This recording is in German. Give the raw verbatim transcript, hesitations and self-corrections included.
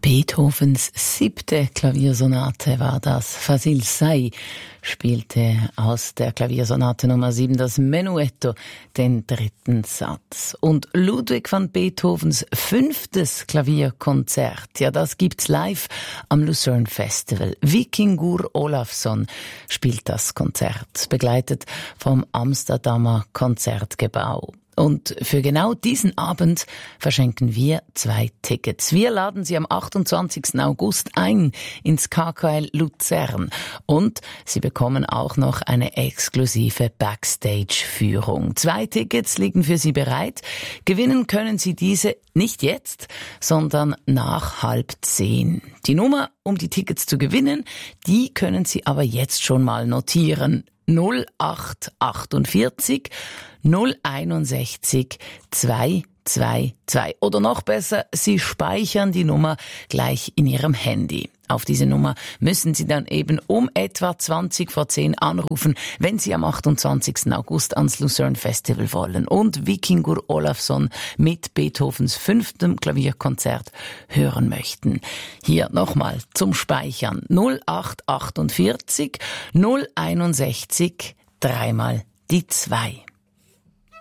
Beethovens siebte Klaviersonate war das. Fazil Say spielte aus der Klaviersonate Nummer sieben das Menuetto, den dritten Satz. Und Ludwig van Beethovens fünftes Klavierkonzert, ja, das gibt's live am Lucerne Festival. Vikingur Olafsson spielt das Konzert, begleitet vom Amsterdamer Konzertgebouw. Und für genau diesen Abend verschenken wir zwei Tickets. Wir laden Sie am achtundzwanzigsten August ein ins K K L Luzern. Und Sie bekommen auch noch eine exklusive Backstage-Führung. Zwei Tickets liegen für Sie bereit. Gewinnen können Sie diese nicht jetzt, sondern nach halb zehn. Die Nummer, um die Tickets zu gewinnen, die können Sie aber jetzt schon mal notieren. null acht achtundvierzig null einundsechzig zwei zwei zwei. Oder noch besser, Sie speichern die Nummer gleich in Ihrem Handy. Auf diese Nummer müssen Sie dann eben um etwa zwanzig vor zehn anrufen, wenn Sie am achtundzwanzigsten August ans Lucerne Festival wollen und Vikingur Olafsson mit Beethovens fünftem Klavierkonzert hören möchten. Hier nochmal zum Speichern. null acht achtundvierzig null einundsechzig dreimal die zwei.